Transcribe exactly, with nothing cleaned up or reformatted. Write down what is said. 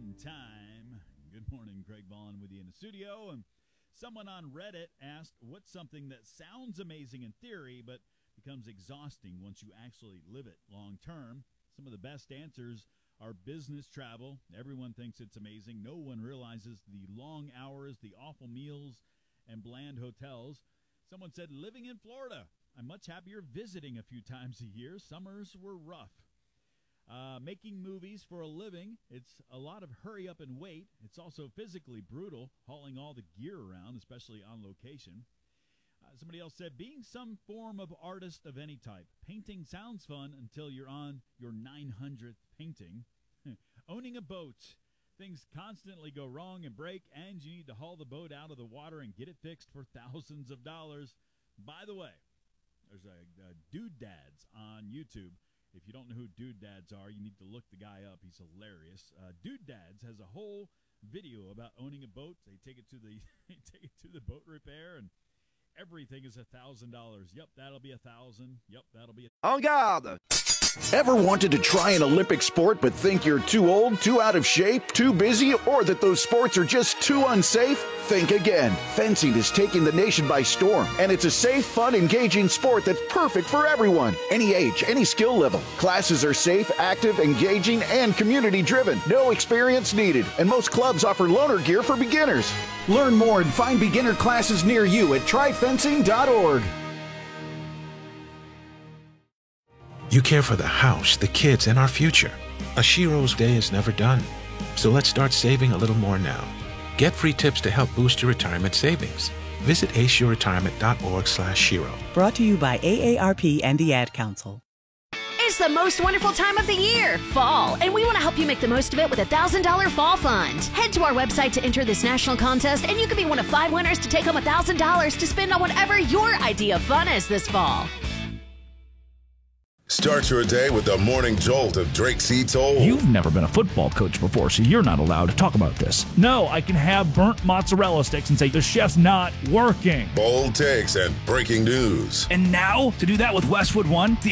morning time. Good morning, Craig Ballin with you in the studio. And someone on Reddit asked, what's something that sounds amazing in theory, but becomes exhausting once you actually live it long term? Some of the best answers are business travel. Everyone thinks it's amazing. No one realizes the long hours, the awful meals, and bland hotels. Someone said, living in Florida. I'm much happier visiting a few times a year. Summers were rough. Uh, making movies for a living, it's a lot of hurry up and wait. It's also physically brutal, hauling all the gear around, especially on location. Uh, somebody else said, being some form of artist of any type. Painting sounds fun until you're on your nine hundredth painting. Owning a boat. Things constantly go wrong and break, and you need to haul the boat out of the water and get it fixed for thousands of dollars. By the way, there's a, a Dude Dads on YouTube. If you don't know who Dude Dads are, you need to look the guy up. He's hilarious. Uh, Dude Dads has a whole video about owning a boat. They take it to the they take it to the boat repair, and everything is a thousand dollars. Yep, that'll be a thousand. Yep, that'll be. A- En garde! Ever wanted to try an Olympic sport but think you're too old, too out of shape, too busy, or that those sports are just too unsafe? Think again. Fencing is taking the nation by storm, and it's a safe, fun, engaging sport that's perfect for everyone. Any age, any skill level. Classes are safe, active, engaging, and community-driven. No experience needed, and most clubs offer loaner gear for beginners. Learn more and find beginner classes near you at try fencing dot org. You care for the house, the kids, and our future. A Shiro's day is never done. So let's start saving a little more now. Get free tips to help boost your retirement savings. Visit ace your retirement dot org slash Shiro. Brought to you by A A R P and the Ad Council. It's the most wonderful time of the year, fall, and we want to help you make the most of it with a one thousand dollars Fall Fund. Head to our website to enter this national contest, and you could be one of five winners to take home one thousand dollars to spend on whatever your idea of fun is this fall. Start your day with the morning jolt of Drake C. Toll. You've never been a football coach before, so you're not allowed to talk about this. No, I can have burnt mozzarella sticks and say the chef's not working. Bold takes and breaking news. And now, to do that with Westwood One, the